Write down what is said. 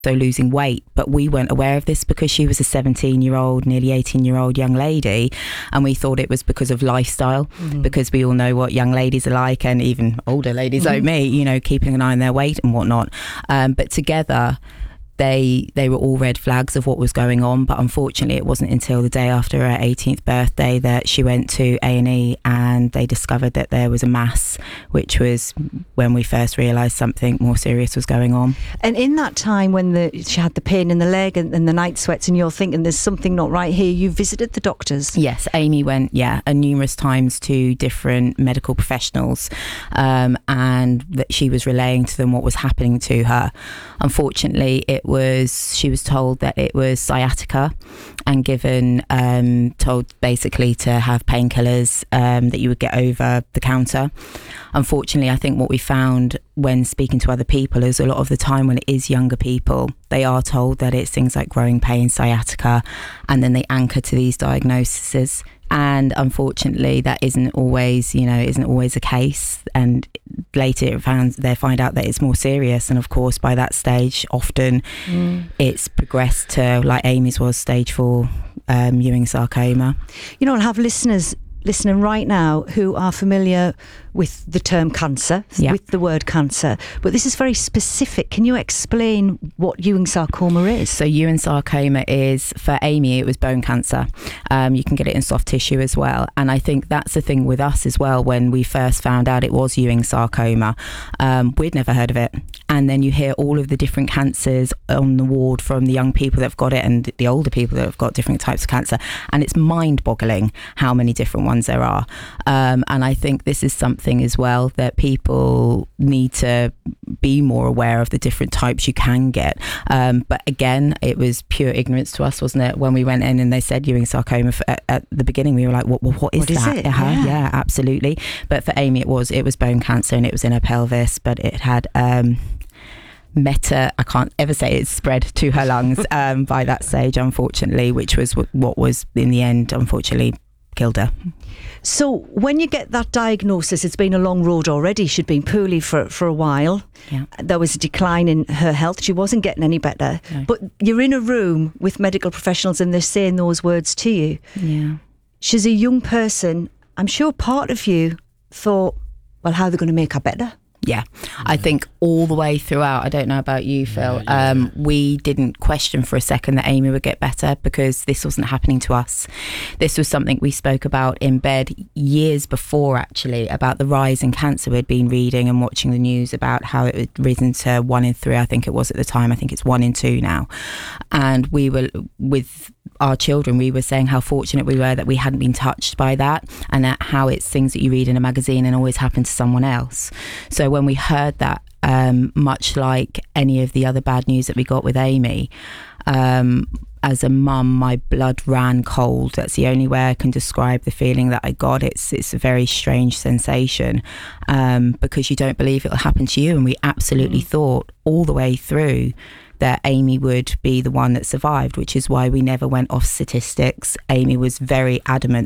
losing weight, but we weren't aware of this because she was a 17-year-old, nearly 18-year-old young lady, and we thought it was because of lifestyle, because we all know what young ladies are like, and even older ladies like me, you know, keeping an eye on their weight and whatnot. But together, they were all red flags of what was going on. But unfortunately, it wasn't until the day after her 18th birthday that she went to A&E and they discovered that there was a mass, which was when we first realised something more serious was going on. And in that time when she had the pain in the leg and the night sweats, and you're thinking there's something not right here, you visited the doctors? Yes, Amy went, numerous times to different medical professionals, and that she was relaying to them what was happening to her. Unfortunately, she was told that it was sciatica, and told basically to have painkillers that you would get over the counter. Unfortunately, I think what we found when speaking to other people is a lot of the time when it is younger people, they are told that it's things like growing pain, sciatica, and then they anchor to these diagnoses. And unfortunately, that isn't always the case. And later they find out that it's more serious. And of course, by that stage, often it's progressed to, like Amy's was, stage 4 Ewing sarcoma. You know, I'll have listeners listening right now who are familiar with the term cancer, with the word cancer, but this is very specific. Can you explain what Ewing sarcoma is? So Ewing sarcoma is, for Amy, it was bone cancer. You can get it in soft tissue as well, and I think that's the thing with us as well. When we first found out it was Ewing sarcoma, we'd never heard of it, and then you hear all of the different cancers on the ward from the young people that have got it and the older people that have got different types of cancer, and it's mind-boggling how many different ones there are. And I think this is something as well that people need to be more aware of, the different types you can get. But again, it was pure ignorance to us, wasn't it? When we went in and they said Ewing sarcoma at the beginning, we were like, what is that? It? Yeah, absolutely. But for Amy, it was bone cancer, and it was in her pelvis, but it had I can't ever say it's spread to her lungs by that stage, unfortunately, which was what was in the end, unfortunately, killed her. So when you get that diagnosis, it's been a long road already. She'd been poorly for a while. Yeah. There was a decline in her health. She wasn't getting any better. No. But you're in a room with medical professionals and they're saying those words to you. Yeah. She's a young person. I'm sure part of you thought, well, how are they going to make her better? Yeah, I think all the way throughout, I don't know about you, Phil, we didn't question for a second that Amy would get better, because this wasn't happening to us. This was something we spoke about in bed years before, actually, about the rise in cancer. We'd been reading and watching the news about how it had risen to 1 in 3, I think it was at the time. I think it's 1 in 2 now. And we were, with our children, we were saying how fortunate we were that we hadn't been touched by that, and that how it's things that you read in a magazine and always happen to someone else. So when we heard that, much like any of the other bad news that we got with Amy, as a mum, my blood ran cold. That's the only way I can describe the feeling that I got. It's a very strange sensation, because you don't believe it'll happen to you. And we absolutely thought all the way through that Amy would be the one that survived, which is why we never went off statistics. Amy was very adamant